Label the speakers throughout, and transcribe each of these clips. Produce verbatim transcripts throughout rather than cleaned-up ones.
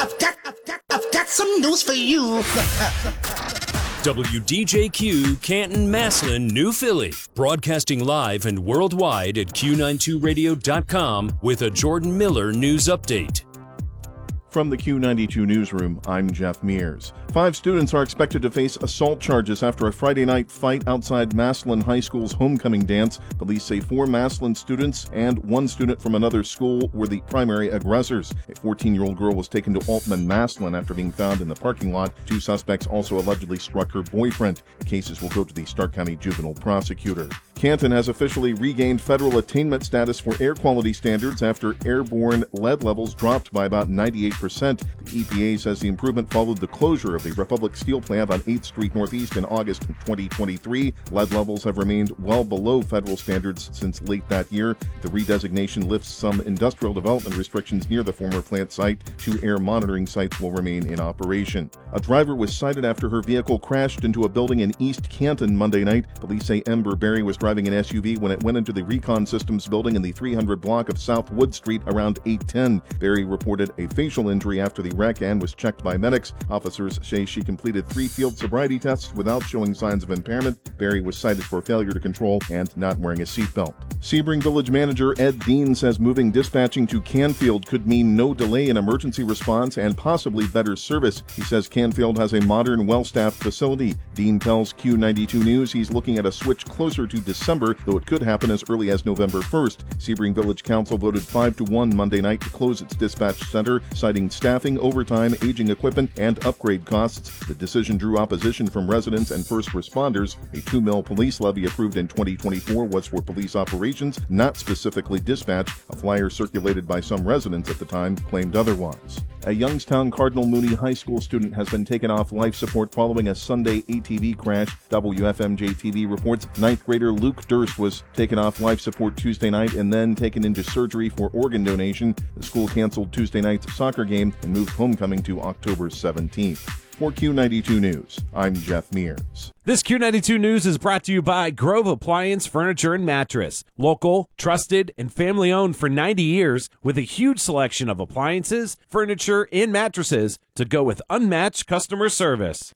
Speaker 1: I've got, I've got, I've got some news for you.
Speaker 2: W D J Q, Canton, Massillon, New Philly. Broadcasting live and worldwide at Q ninety-two radio dot com with a Jordan Miller news update.
Speaker 3: From the Q ninety-two newsroom, I'm Jeff Mears. Five students are expected to face assault charges after a Friday night fight outside Massillon High School's homecoming dance. Police say four Massillon students and one student from another school were the primary aggressors. A fourteen-year-old girl was taken to Altman Massillon after being found in the parking lot. Two suspects also allegedly struck her boyfriend. The cases will go to the Stark County Juvenile Prosecutor. Canton has officially regained federal attainment status for air quality standards after airborne lead levels dropped by about ninety-eight percent. The E P A says the improvement followed the closure of the Republic Steel plant on eighth street Northeast in August twenty twenty-three. Lead levels have remained well below federal standards since late that year. The redesignation lifts some industrial development restrictions near the former plant site. Two air monitoring sites will remain in operation. A driver was cited after her vehicle crashed into a building in East Canton Monday night. Police say Ember Berry was driving an S U V when it went into the Recon Systems building in the three hundred block of South Wood Street around eight ten. Berry reported a facial injury after the wreck and was checked by medics. Officers say she completed three field sobriety tests without showing signs of impairment. Berry was cited for failure to control and not wearing a seatbelt. Sebring Village manager Ed Dean says moving dispatching to Canfield could mean no delay in emergency response and possibly better service. He says Canfield has a modern, well-staffed facility. Dean tells Q ninety-two News he's looking at a switch closer to December, though it could happen as early as November first. Sebring Village Council voted five to one Monday night to close its dispatch center, citing staffing, overtime, aging equipment, and upgrade costs. The decision drew opposition from residents and first responders. A two mil police levy approved in twenty twenty-four was for police operations, not specifically dispatch. A flyer circulated by some residents at the time claimed otherwise. A Youngstown Cardinal Mooney High School student has been taken off life support following a Sunday A T V crash. W F M J T V reports ninth grader Luke Durst was taken off life support Tuesday night and then taken into surgery for organ donation. The school canceled Tuesday night's soccer game and moved homecoming to October seventeenth. For Q ninety-two News, I'm Jeff Mears.
Speaker 4: This Q ninety-two News is brought to you by Grove Appliance Furniture and Mattress. Local, trusted, and family-owned for ninety years with a huge selection of appliances, furniture, and mattresses to go with unmatched customer service.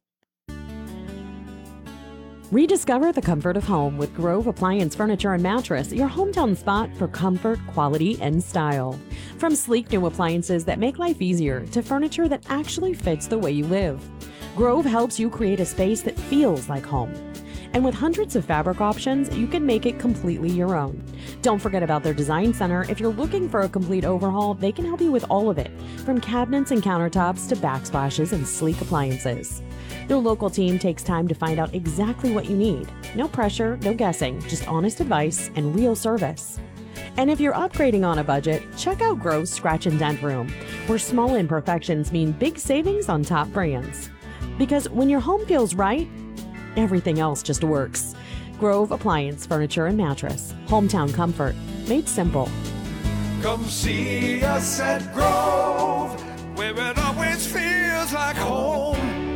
Speaker 5: Rediscover the comfort of home with Grove Appliance Furniture and Mattress, your hometown spot for comfort, quality, and style. From sleek new appliances that make life easier to furniture that actually fits the way you live, Grove helps you create a space that feels like home. And with hundreds of fabric options, you can make it completely your own. Don't forget about their design center. If you're looking for a complete overhaul, they can help you with all of it, from cabinets and countertops to backsplashes and sleek appliances. Their local team takes time to find out exactly what you need. No pressure, no guessing, just honest advice and real service. And if you're upgrading on a budget, check out Grove's Scratch and Dent Room, where small imperfections mean big savings on top brands. Because when your home feels right, everything else just works. Grove Appliance Furniture and Mattress. Hometown comfort. Made simple.
Speaker 6: Come see us at Grove, where it always feels like home.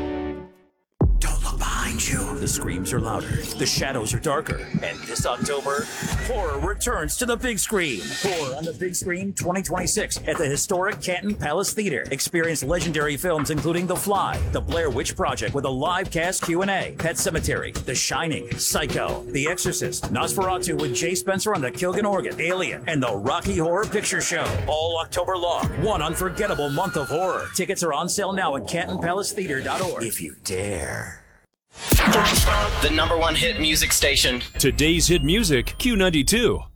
Speaker 7: You. The screams are louder, the shadows are darker, and this October, horror returns to the big screen. Horror on the Big Screen twenty twenty-six at the historic Canton Palace Theater. Experience legendary films including The Fly, The Blair Witch Project with a live cast Q and A, Pet Sematary, The Shining, Psycho, The Exorcist, Nosferatu with Jay Spencer on the Kilgan organ, Alien, and the Rocky Horror Picture Show. All October long. One unforgettable month of horror. Tickets are on sale now at canton palace theater dot org. If you dare.
Speaker 8: The number one hit music station.
Speaker 2: Today's hit music, Q ninety-two.